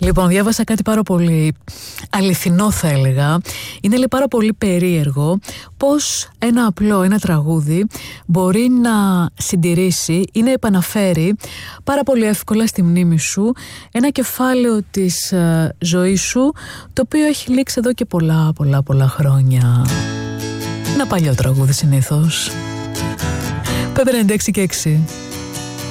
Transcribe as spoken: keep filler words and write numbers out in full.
Λοιπόν, διάβασα κάτι πάρα πολύ αληθινό, θα έλεγα. Είναι λέει πάρα πολύ περίεργο πως ένα απλό, ένα τραγούδι μπορεί να συντηρήσει ή να επαναφέρει πάρα πολύ εύκολα στη μνήμη σου ένα κεφάλαιο της ε, ζωής σου, το οποίο έχει λήξει εδώ και πολλά πολλά πολλά χρόνια. Ένα παλιό τραγούδι συνήθως. Πέντε ενενήντα έξι και έξι.